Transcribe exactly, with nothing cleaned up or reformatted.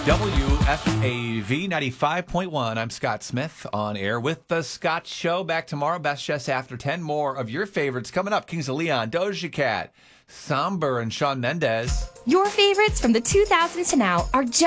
W F A V ninety-five point one. I'm Scott Smith on air with The Scott Show. Back tomorrow, best just after ten. More of your favorites coming up. Kings of Leon, Doja Cat, Somber, and Shawn Mendes. Your favorites from the two thousands to now are just